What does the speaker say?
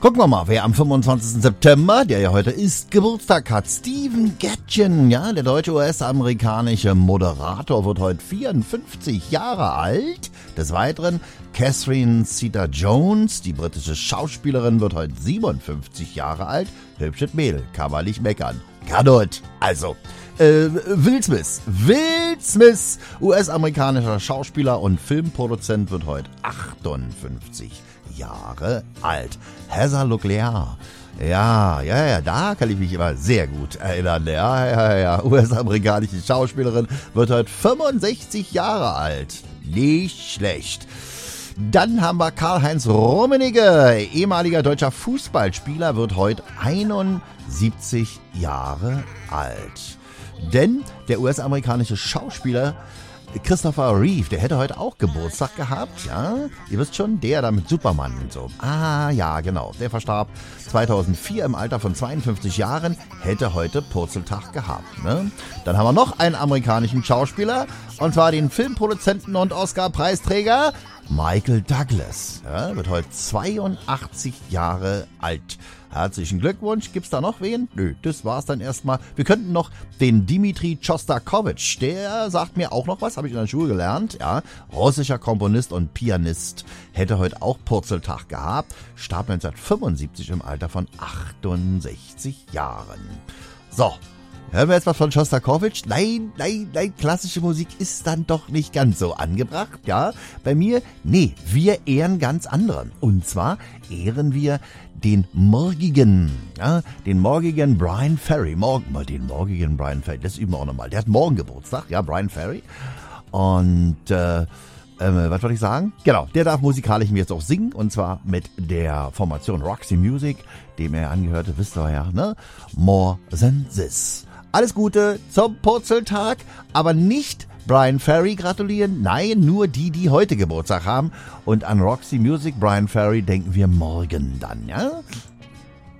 Gucken wir mal, wer am 25. September, der ja heute ist, Geburtstag hat. Stephen Gätjen, ja, der deutsche US-amerikanische Moderator, wird heute 54 Jahre alt. Des Weiteren Catherine Zeta-Jones, die britische Schauspielerin, wird heute 57 Jahre alt. Hübsches Mädel, kann man nicht meckern. Kadot. Also, Will Smith, US-amerikanischer Schauspieler und Filmproduzent, wird heute 58 Jahre alt. Heather Locklear. Ja, da kann ich mich immer sehr gut erinnern. Ja, US-amerikanische Schauspielerin, wird heute 65 Jahre alt. Nicht schlecht. Dann haben wir Karl-Heinz Rummenigge, ehemaliger deutscher Fußballspieler, wird heute 71 Jahre alt. Denn der US-amerikanische Schauspieler Christopher Reeve, der hätte heute auch Geburtstag gehabt, ja. Ihr wisst schon, der da mit Superman und so. Ah, ja, genau. Der verstarb 2004 im Alter von 52 Jahren, hätte heute Purzeltag gehabt, ne? Dann haben wir noch einen amerikanischen Schauspieler, und zwar den Filmproduzenten und Oscar-Preisträger Michael Douglas. Ja, wird heute 82 Jahre alt. Herzlichen Glückwunsch. Gibt's da noch wen? Nö, das war's dann erstmal. Wir könnten noch den Dmitri Schostakowitsch, der sagt mir auch noch was, habe ich in der Schule gelernt. Ja, russischer Komponist und Pianist. Hätte heute auch Purzeltag gehabt. Starb 1975 im Alter von 68 Jahren. So. Hören wir jetzt was von Schostakowitsch? Nein, klassische Musik ist dann doch nicht ganz so angebracht, ja? Bei mir, nee, wir ehren ganz anderen. Und zwar ehren wir den morgigen Bryan Ferry. Den morgigen Bryan Ferry, das üben wir auch nochmal. Der hat morgen Geburtstag, ja, Bryan Ferry. Und, was wollte ich sagen? Genau, der darf musikalisch mir jetzt auch singen, und zwar mit der Formation Roxy Music, dem er angehörte, wisst ihr ja, ne? More Than This. Alles Gute zum Purzeltag, aber nicht Bryan Ferry gratulieren, nein, nur die heute Geburtstag haben. Und an Roxy Music, Bryan Ferry, denken wir morgen dann, ja?